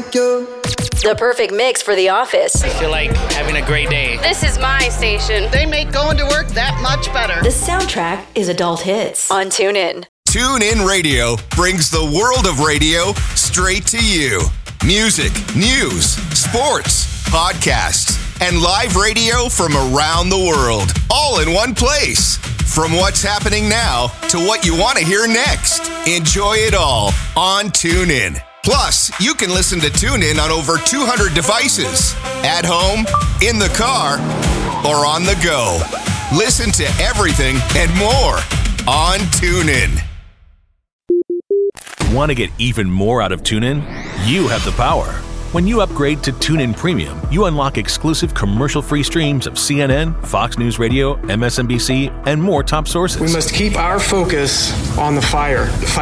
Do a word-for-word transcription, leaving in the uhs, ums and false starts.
like you. The perfect mix for the office. I feel like having a great day. This is my station. They make going to work that much better. The soundtrack is adult hits on TuneIn. TuneIn Radio brings the world of radio straight to you. Music, news, sports, podcasts, and live radio from around the world, all in one place. From what's happening now to what you want to hear next. Enjoy it all on TuneIn. Plus, you can listen to TuneIn on over two hundred devices. At home, in the car, or on the go. Listen to everything and more on TuneIn. Want to get even more out of TuneIn? You have the power. When you upgrade to TuneIn Premium, you unlock exclusive commercial-free streams of C N N, Fox News Radio, M S N B C, and more top sources. We must keep our focus on the fire.